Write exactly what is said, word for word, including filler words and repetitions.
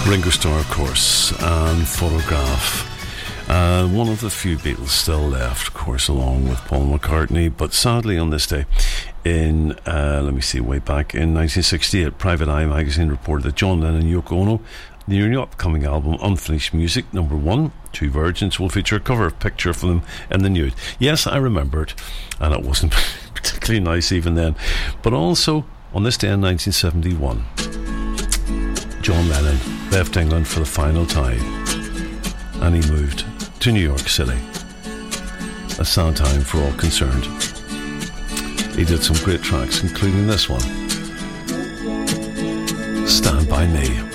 Ringo Starr, of course, and Photograph. Uh, one of the few Beatles still left, of course, along with Paul McCartney. But sadly, on this day, in uh, let me see, way back in nineteen sixty-eight, Private Eye magazine reported that John Lennon and Yoko Ono, the new upcoming album Unfinished Music number one, Two Virgins, will feature a cover picture from them in the nude. Yes, I remember it, and it wasn't particularly nice even then. But also, on this day in nineteen seventy-one, John Lennon left England for the final time, and he moved to New York City. A sad time for all concerned. He did some great tracks, including this one, Stand By Me.